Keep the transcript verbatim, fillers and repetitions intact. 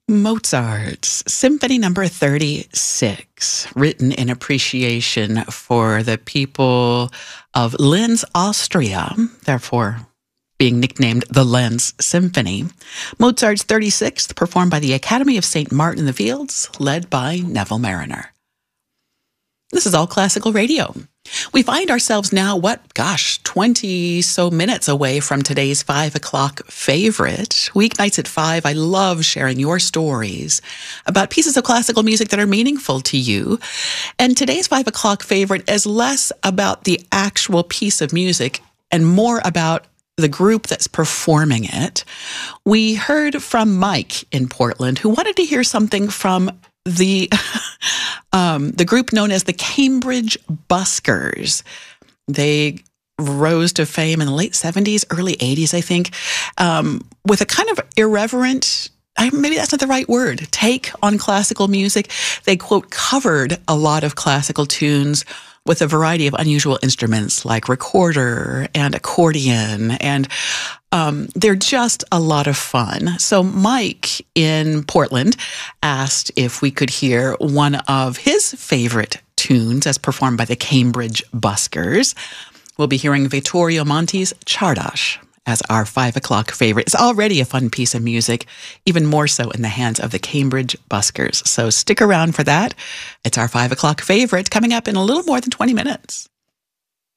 Mozart's Symphony Number thirty-six, written in appreciation for the people of Linz, Austria, therefore being nicknamed the Linz Symphony. Mozart's thirty-sixth, performed by the Academy of Saint Martin in the Fields, led by Neville Marriner. This is All Classical Radio. We find ourselves now, what, gosh, twenty so minutes away from today's five o'clock favorite. Weeknights at five, I love sharing your stories about pieces of classical music that are meaningful to you. And today's five o'clock favorite is less about the actual piece of music and more about the group that's performing it. We heard from Mike in Portland, who wanted to hear something from the um, the group known as the Cambridge Buskers. They rose to fame in the late seventies, early eighties, I think, um, with a kind of irreverent, maybe that's not the right word, take on classical music. They, quote, covered a lot of classical tunes with a variety of unusual instruments like recorder and accordion, and um, they're just a lot of fun. So Mike in Portland asked if we could hear one of his favorite tunes as performed by the Cambridge Buskers. We'll be hearing Vittorio Monti's Czardas as our five o'clock favorite. It's already a fun piece of music, even more so in the hands of the Cambridge Buskers. So stick around for that. It's our five o'clock favorite coming up in a little more than twenty minutes.